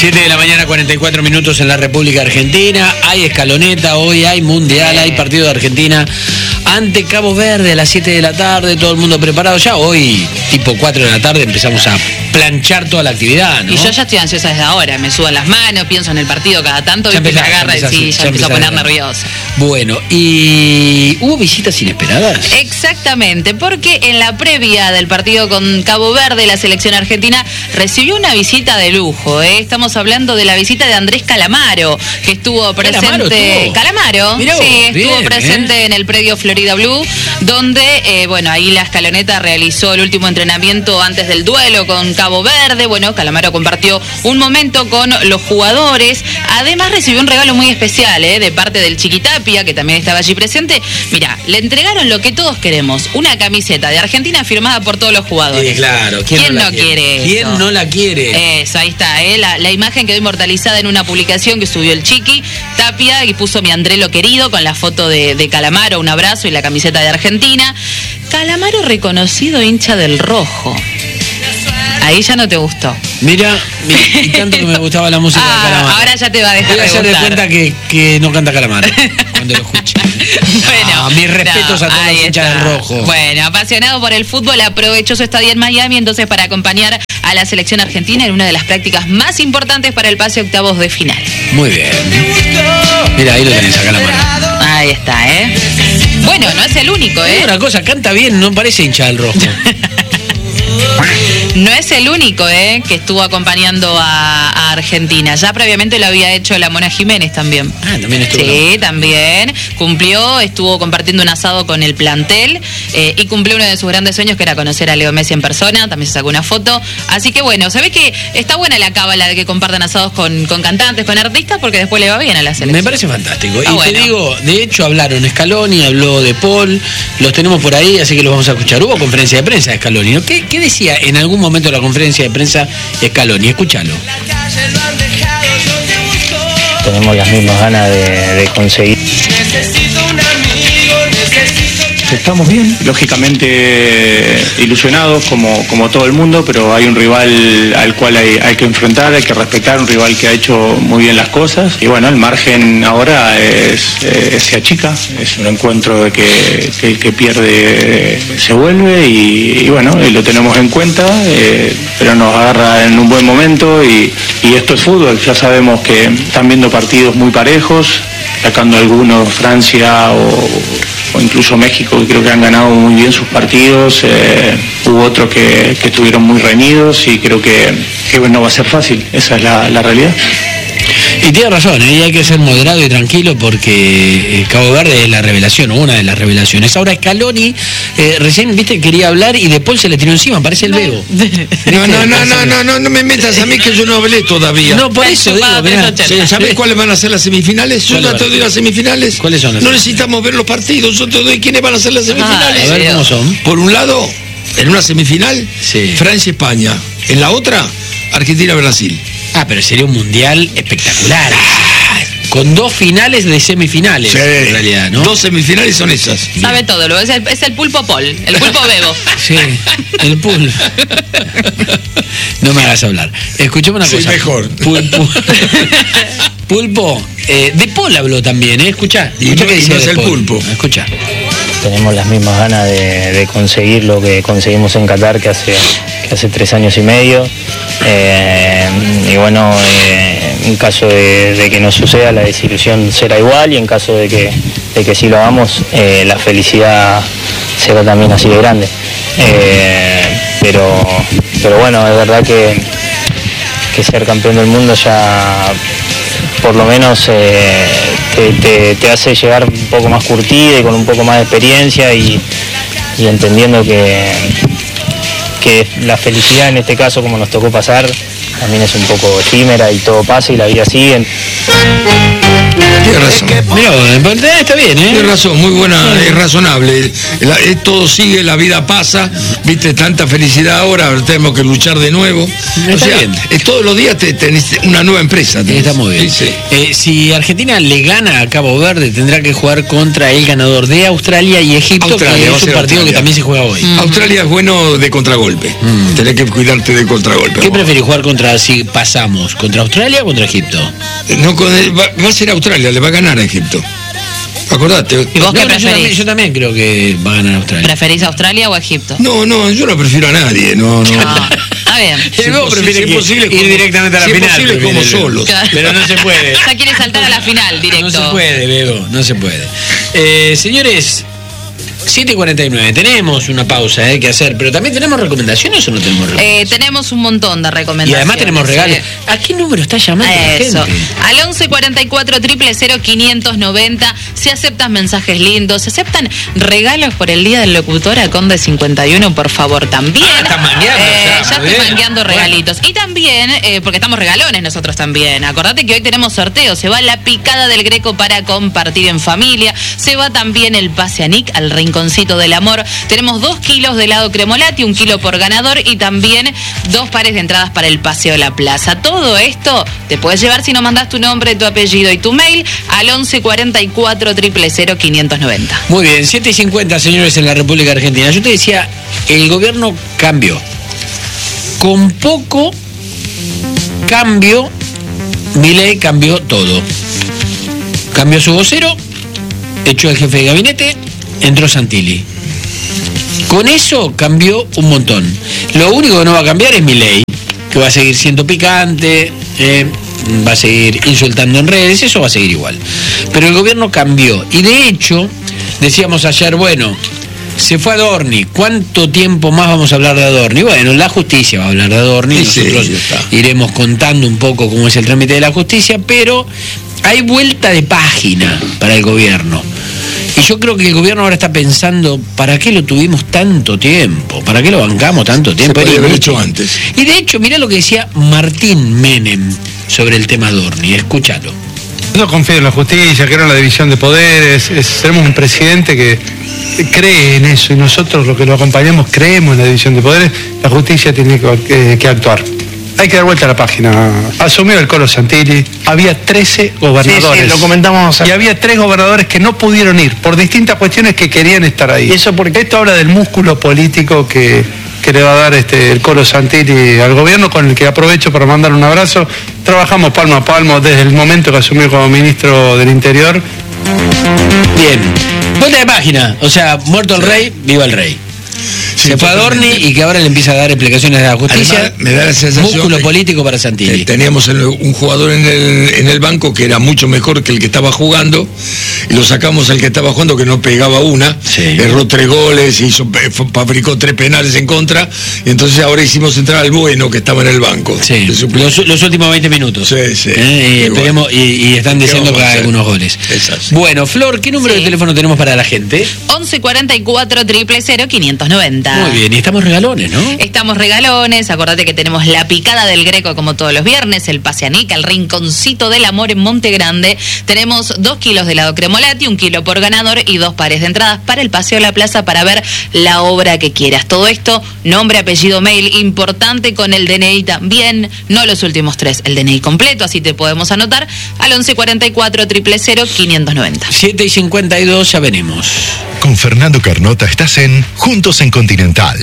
7 de la mañana, 44 minutos en la República Argentina. Hay escaloneta hoy, hay mundial, hay partido de Argentina ante Cabo Verde a las 7 de la tarde. Todo el mundo preparado ya. Hoy, tipo 4 de la tarde, empezamos a planchar toda la actividad, ¿no? Y yo ya estoy ansiosa desde ahora. Me sudan las manos, pienso en el partido cada tanto, Ya y me empezás, agarra y sí, ya empiezo a poner nerviosa. Bueno, ¿y hubo visitas inesperadas? Exactamente, porque en la previa del partido con Cabo Verde, la selección argentina recibió una visita de lujo, ¿eh? Estamos hablando de la visita de Andrés Calamaro, que estuvo presente. ¿Calamaro? Mirá vos, sí, estuvo bien, presente en el predio Florida Blue, donde, bueno, ahí la escaloneta realizó el último entrenamiento antes del duelo con Cabo Verde. Bueno, Calamaro compartió un momento con los jugadores. Además recibió un regalo muy especial, de parte del Chiquitapia, que también estaba allí presente. Mirá, le entregaron lo que todos queremos, una camiseta de Argentina firmada por todos los jugadores. Sí, claro. ¿Quién no quiere eso? ¿Quién no la quiere? Eso, ahí está, la imagen quedó inmortalizada en una publicación que subió el Chiqui Tapia y puso mi Andrelo querido con la foto de Calamaro, un abrazo y la camiseta de Argentina. Calamaro reconocido hincha del rojo. Ahí ya no te gustó. Mira, y tanto que me gustaba la música de Calamaro. Ahora ya te va a dejar Voy a de hacer de gustar. cuenta que no canta Calamaro cuando lo escuche. Bueno, mis respetos a todos los hinchas del rojo. Bueno, apasionado por el fútbol, aprovechó su estadía en Miami entonces para acompañar a la selección argentina en una de las prácticas más importantes para el pase a octavos de final. Muy bien. Mira, ahí lo tenés a Calamaro. Ahí está, Bueno, no es el único, Una cosa, canta bien, no parece hincha del rojo. No es el único, que estuvo acompañando a Argentina. Ya previamente lo había hecho la Mona Jiménez también. Ah, también estuvo. Sí, también. Cumplió, estuvo compartiendo un asado con el plantel y cumplió uno de sus grandes sueños, que era conocer a Leo Messi en persona. También se sacó una foto. Así que bueno, se ve que está buena la cábala de que compartan asados con cantantes, con artistas, porque después le va bien a la selección. Me parece fantástico. Y bueno. te digo, de hecho hablaron Scaloni, habló De Paul, los tenemos por ahí, así que los vamos a escuchar. Hubo conferencia de prensa de Scaloni, ¿no? ¿Qué decía en algún momento de la conferencia de prensa Scaloni? Escúchalo. Tenemos las mismas ganas de conseguir. Estamos bien, lógicamente ilusionados como todo el mundo, pero hay un rival al cual hay que enfrentar, hay que respetar, un rival que ha hecho muy bien las cosas. Y bueno, el margen ahora se achica, es un encuentro de que el que pierde se vuelve y bueno, y lo tenemos en cuenta, pero nos agarra en un buen momento y esto es fútbol. Ya sabemos que están viendo partidos muy parejos, sacando algunos Francia o incluso México, que creo que han ganado muy bien sus partidos. Hubo otros que estuvieron muy reñidos y creo que no va a ser fácil, esa es la realidad. Y tiene razón, y hay que ser moderado y tranquilo porque Cabo Verde es la revelación, o una de las revelaciones. Ahora Scaloni, recién, viste, quería hablar y De Paul se le tiró encima, parece el Bebo. No me metas a mí que yo no hablé todavía. No, por eso digo, mirá. ¿Sabés cuáles van a ser las semifinales? Yo no te doy las semifinales. ¿Cuáles son las No necesitamos ver los partidos, yo te doy quiénes van a ser las semifinales. A ver cómo son. Por un lado, en una semifinal, Sí. Francia-España. En la otra, Argentina-Brasil. Ah, pero sería un mundial espectacular. Con 2 finales de semifinales, en realidad, ¿no? 2 semifinales son esas. Sabe todo, es el pulpo Paul, el pulpo Bebo. Sí, el pulpo. No me hagas hablar. Escuchame una Sí, cosa. mejor. Pulpo, De Paul habló también, Escuchá. Y Escuchá no- qué y dice no es De el Paul. pulpo. Escuchá. Tenemos las mismas ganas de conseguir lo que conseguimos en Qatar, que hace 3 años y medio. Y bueno, en caso de que no suceda, la desilusión será igual, y en caso de que sí lo hagamos, la felicidad será también así de grande. Pero bueno, es verdad que ser campeón del mundo ya por lo menos te hace llegar un poco más curtida y con un poco más de experiencia y entendiendo que la felicidad en este caso, como nos tocó pasar, también es un poco efímera y todo pasa y la vida sigue. Tiene razón. Mirá, está bien, ¿eh? Tiene razón, muy buena, es razonable. Todo sigue, la vida pasa, viste, tanta felicidad ahora tenemos que luchar de nuevo. Está bien. Todos los días tenés una nueva empresa. Está muy bien. Sí, sí. Si Argentina le gana a Cabo Verde, tendrá que jugar contra el ganador de Australia y Egipto, Australia, que va a es un ser partido Australia. que también se juega hoy. Australia es bueno de contragolpe. Tenés que cuidarte de contragolpe. ¿Qué preferís jugar contra, si pasamos, contra Australia o contra Egipto? No, va a ser Australia, le va a ganar a Egipto. Acordate. ¿Y vos qué preferís? Yo también creo que va a ganar Australia. ¿Preferís Australia o Egipto? No, yo no prefiero a nadie. No. Está bien. Y vos prefieres ir directamente a la si final. es posible, como prefiere, solos. Claro. Pero no se puede. Ya quiere saltar a la final directo. No se puede, Bebo, no se puede. Señores, 7:49, tenemos una pausa que hacer, pero también tenemos recomendaciones o no tenemos recomendaciones. Tenemos un montón de recomendaciones. Y además tenemos regalos. ¿A qué número está llamando la Eso. gente? Al 11 44 000 590. Se aceptan mensajes lindos, se aceptan regalos por el Día del Locutor a Conde 51, por favor, también. Estás mangueando ya, ya muy estoy bien. mangueando regalitos. Y también, porque estamos regalones nosotros también. Acordate que hoy tenemos sorteo. Se va la picada del Greco para compartir en familia. Se va también el pase a Nick al Rinconcito del Amor. Tenemos 2 kilos de helado Cremolati, 1 kilo por ganador y también 2 pares de entradas para el Paseo La Plaza. Todo esto te puedes llevar si no mandas tu nombre, tu apellido y tu mail al 11 44 000 590. Muy bien, 7:50, señores, en la República Argentina. Yo te decía, el gobierno cambió. Con poco cambio, Milei cambió todo. Cambió su vocero, echó al jefe de gabinete, entró Santilli. Con eso cambió un montón. Lo único que no va a cambiar es Milei, que va a seguir siendo picante, va a seguir insultando en redes, eso va a seguir igual. Pero el gobierno cambió. Y de hecho, decíamos ayer, bueno, se fue Adorni. ¿Cuánto tiempo más vamos a hablar de Adorni? Bueno, la justicia va a hablar de Adorni. Sí, nosotros iremos contando un poco cómo es el trámite de la justicia, pero hay vuelta de página para el gobierno. Y yo creo que el gobierno ahora está pensando, ¿para qué lo tuvimos tanto tiempo? ¿Para qué lo bancamos tanto tiempo? Se podría haber hecho antes. Y de hecho, mirá lo que decía Martín Menem sobre el tema Adorni. Escúchalo. Yo confío en la justicia, creo en la división de poderes. Tenemos un presidente que cree en eso y nosotros los que lo acompañamos creemos en la división de poderes. La justicia tiene que actuar. Hay que dar vuelta a la página. Asumió el Colo Santilli, había 13 gobernadores. Sí, lo comentamos. Y había 3 gobernadores que no pudieron ir por distintas cuestiones que querían estar ahí. ¿Y eso por qué? Esto habla del músculo político que le va a dar el Colo Santilli al gobierno, con el que aprovecho para mandar un abrazo. Trabajamos palmo a palmo desde el momento que asumió como ministro del Interior. Bien. Vuelta de página. O sea, muerto el rey, viva el rey. Se fue Adorni y que ahora le empieza a dar explicaciones de la justicia. Además, me da la sensación músculo de político para Santilli. Teníamos un jugador en el banco que era mucho mejor que el que estaba jugando, y lo sacamos al que estaba jugando, que no pegaba una, erró 3 goles, fabricó 3 penales en contra, y entonces ahora hicimos entrar al bueno que estaba en el banco. Sí, los últimos 20 minutos. Sí. Y esperemos, y están diciendo que hay algunos goles. Exacto. Bueno, Flor, ¿qué número de teléfono tenemos para la gente? 11 44 000 590. Muy bien, y estamos regalones, ¿no? Estamos regalones, acordate que tenemos la picada del Greco como todos los viernes, el pase a Nick, el Rinconcito del Amor en Monte Grande. Tenemos 2 kilos de helado Cremolati, 1 kilo por ganador y 2 pares de entradas para el Paseo de la Plaza para ver la obra que quieras. Todo esto, nombre, apellido, mail, importante con el DNI también, no los últimos 3, el DNI completo, así te podemos anotar al 11 44 000 590. 7:52, ya venimos. Con Fernando Carnota estás en Juntos en Continental.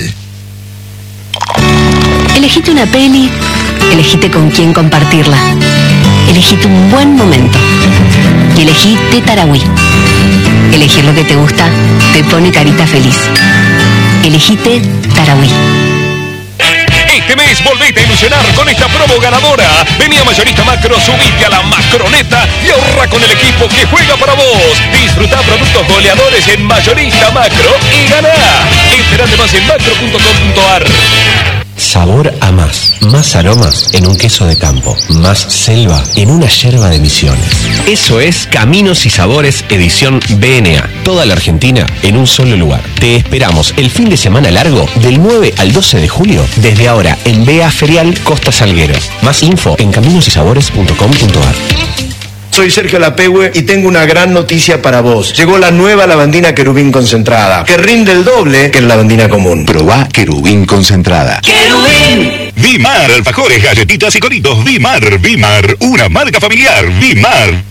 Elegite una peli, elegite con quién compartirla. Elegite un buen momento. Y elegí Tarahui. Elegir lo que te gusta te pone carita feliz. Elegite Tarahui. Este mes volvete a ilusionar con esta promo ganadora. Vení a Mayorista Macro, subite a la Macroneta y ahorra con el equipo que juega para vos. Disfruta productos goleadores en Mayorista Macro y ganá. Enterate más en macro.com.ar. Sabor a más aromas en un queso de campo, más selva en una yerba de Misiones. Eso es Caminos y Sabores edición BNA. Toda la Argentina en un solo lugar. Te esperamos el fin de semana largo del 9 al 12 de julio, desde ahora en BA Ferial Costa Salguero. Más info en caminosysabores.com.ar. Soy Sergio Lapehue y tengo una gran noticia para vos. Llegó la nueva lavandina Querubín concentrada, que rinde el doble que la lavandina común. Probá Querubín concentrada. ¡Querubín! Bimar, alfajores, galletitas y coritos. Bimar, una marca familiar. Bimar.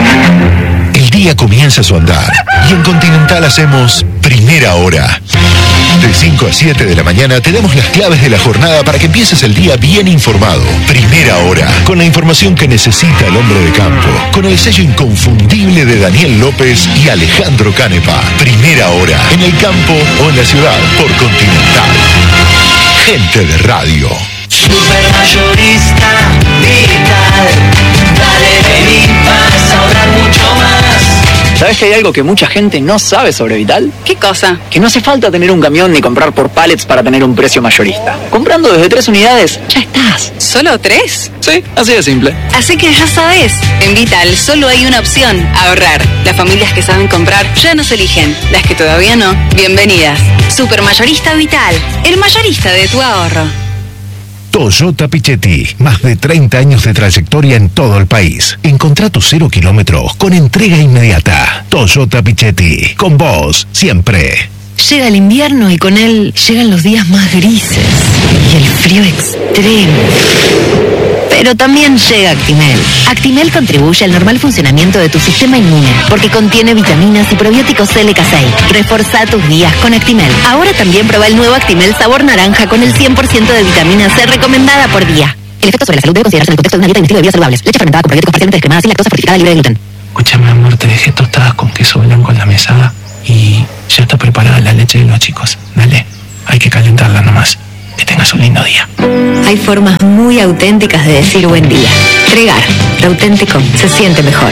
El día comienza su andar y en Continental hacemos Primera Hora. De 5 a 7 de la mañana te damos las claves de la jornada para que empieces el día bien informado. Primera Hora, con la información que necesita el hombre de campo, con el sello inconfundible de Daniel López y Alejandro Canepa. Primera Hora, en el campo o en la ciudad, por Continental. Gente de radio. Supermayorista Vital, dale, vení, vas a ahorrar mucho más. ¿Sabes que hay algo que mucha gente no sabe sobre Vital? ¿Qué cosa? Que no hace falta tener un camión ni comprar por pallets para tener un precio mayorista. Comprando desde 3 unidades, ya estás. ¿Solo 3? Sí, así de simple. Así que ya sabes, en Vital solo hay una opción, ahorrar. Las familias que saben comprar ya nos eligen. Las que todavía no, bienvenidas. Supermayorista Vital, el mayorista de tu ahorro. Toyota Pichetti, más de 30 años de trayectoria en todo el país. Encontrá tu 0 kilómetros con entrega inmediata. Toyota Pichetti, con vos siempre. Llega el invierno y con él llegan los días más grises y el frío extremo. Pero también llega Actimel. Actimel contribuye al normal funcionamiento de tu sistema inmune porque contiene vitaminas y probióticos LK6. Reforzá tus días con Actimel. Ahora también prueba el nuevo Actimel sabor naranja con el 100% de vitamina C recomendada por día. El efecto sobre la salud debe considerarse en el contexto de una dieta y un estilo de vida saludables. Leche fermentada con probióticos parcialmente descremadas sin lactosa, fortificada, libre de gluten. Escúchame, amor, te dejé tostadas con queso blanco en la mesada y ya está preparada la leche de los chicos. Dale, hay que calentarla nomás. Que tengas un lindo día. Hay formas muy auténticas de decir buen día. Tregar, lo auténtico se siente mejor.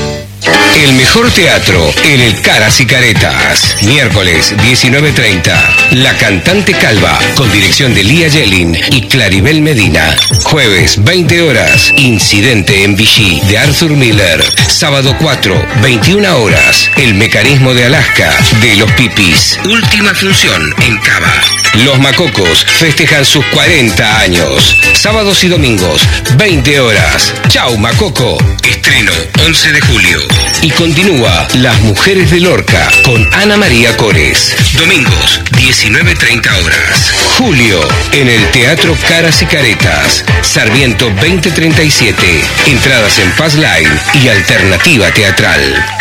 El mejor teatro en el Caras y Caretas. Miércoles 19:30. La cantante calva, con dirección de Lía Yelin y Claribel Medina. Jueves 20 horas. Incidente en Vichy de Arthur Miller. Sábado 4, 21 horas. El mecanismo de Alaska de Los Pipis. Última función en Cava. Los Macocos festejan sus 40 años. Sábados y domingos, 20 horas. Chau Macoco. Estreno 11 de julio. Y continúa Las Mujeres de Lorca con Ana María Cores. Domingos, 19:30 horas. Julio, en el Teatro Caras y Caretas. Sarmiento 2037. Entradas en Passline y Alternativa Teatral.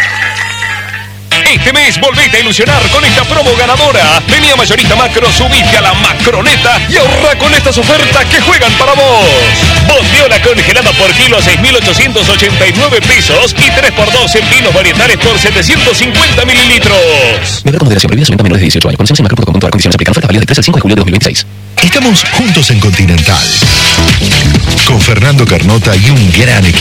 Este mes volvete a ilusionar con esta promo ganadora. Vení a Mayorista Macro, subite a la Macroneta y ahorra con estas ofertas que juegan para vos. Bondiola congelada por kilo a 6.889 pesos y 3x2 en vinos varietales por 750 mililitros. Beber con moderación, prohibida solamente a menores de 18 años. Condiciones en macro.com.ar. Condiciones aplican. Ofertas válidas del 3 al 5 de julio de 2026. Estamos juntos en Continental. Con Fernando Carnota y un gran equipo.